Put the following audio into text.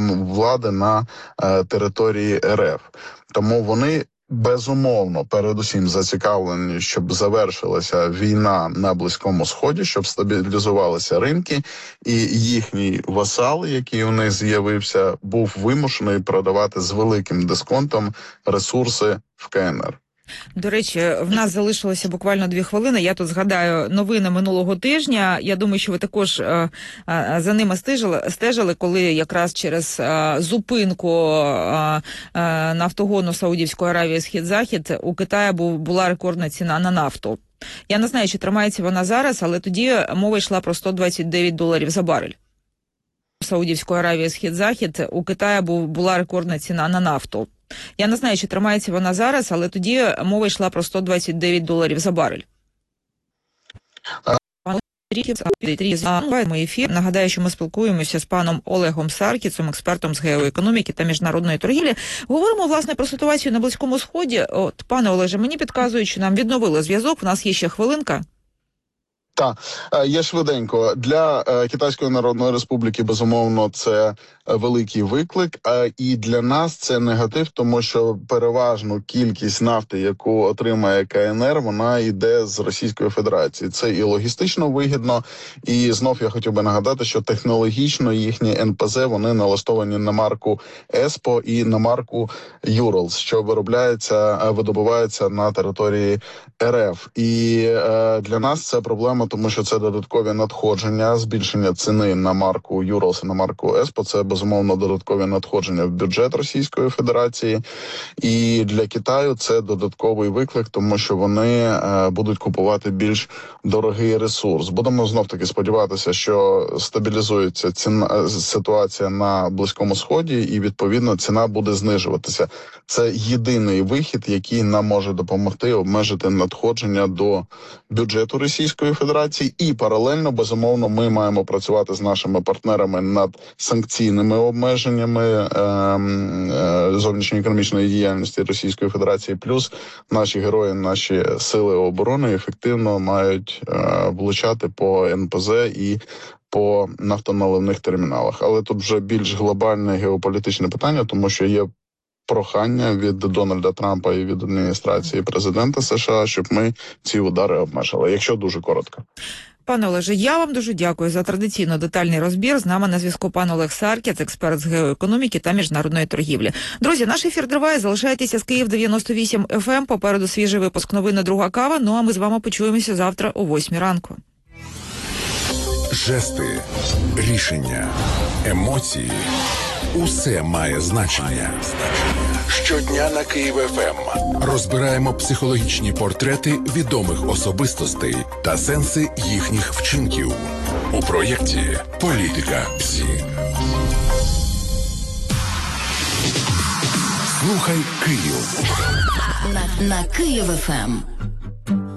влади на території РФ. Тому вони безумовно, передусім зацікавлені, щоб завершилася війна на Близькому Сході, щоб стабілізувалися ринки, і їхній васал, який у них з'явився, був вимушений продавати з великим дисконтом ресурси в КНР. До речі, в нас залишилося буквально 2 хвилини. Я тут згадаю новини минулого тижня. Я думаю, що ви також за ними стежили, коли якраз через зупинку нафтогону Саудівської Аравії Схід-Захід у Китаї була рекордна ціна на нафту. Я не знаю, чи тримається вона зараз, але тоді мова йшла про $129 за барель. Саудівської Аравії Схід-Захід у Китаї була рекордна ціна на нафту. Я не знаю, чи тримається вона зараз, але тоді мова йшла про $129 за барель. Мій ефір. Нагадаю, що ми спілкуємося з паном Олегом Саркісом, експертом з геоекономіки та міжнародної торгівлі. Говоримо, власне, про ситуацію на Близькому Сході. От, пане Олеже, мені підказують, що нам відновили зв'язок. У нас є ще хвилинка. Так, є швиденько. Для Китайської Народної Республіки, безумовно, це великий виклик, і для нас це негатив, тому що переважну кількість нафти, яку отримає КНР, вона йде з Російської Федерації. Це і логістично вигідно, і знов я хотів би нагадати, що технологічно їхні НПЗ, вони налаштовані на марку ЕСПО і на марку Юралс, що видобувається на території РФ. І для нас це проблема, тому що це додаткові надходження, збільшення ціни на марку Юралс і на марку ЕСПО, це безумовно додаткові надходження в бюджет Російської Федерації. І для Китаю це додатковий виклик, тому що вони будуть купувати більш дорогий ресурс. Будемо знов-таки сподіватися, що стабілізується ситуація на Близькому Сході і, відповідно, ціна буде знижуватися. Це єдиний вихід, який нам може допомогти обмежити надходження до бюджету Російської Федерації. І паралельно, безумовно, ми маємо працювати з нашими партнерами над санкційними обмеженнями зовнішньоекономічної діяльності Російської Федерації. Плюс наші герої, наші сили оборони ефективно мають влучати по НПЗ і по нафтоналивних терміналах. Але тут вже більш глобальне геополітичне питання, тому що є прохання від Дональда Трампа і від адміністрації президента США, щоб ми ці удари обмежили, якщо дуже коротко. Пане Олеже, я вам дуже дякую за традиційно детальний розбір. З нами на зв'язку пан Олег Саркіс, експерт з геоекономіки та міжнародної торгівлі. Друзі, наш ефір триває. Залишайтеся з Київ 98 FM. Попереду свіжий випуск новини «Друга кава». Ну а ми з вами почуємося завтра о 8 ранку. Жести, рішення, емоції – усе має значення. Щодня на Київ ФМ розбираємо психологічні портрети відомих особистостей та сенси їхніх вчинків у проєкті «Політика ПСІ». Слухай Київ. На Київ ФМ.